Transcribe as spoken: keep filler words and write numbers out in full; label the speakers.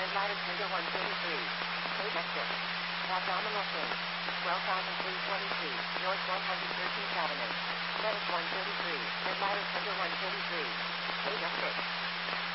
Speaker 1: Red light is Tender one thirty-three. Code exit. Abdominal fin. twelve thousand three hundred twenty-two. North one hundred thirteenth Avenue. Medic one thirty-three. Red light is Tender one thirty-three. Code exit.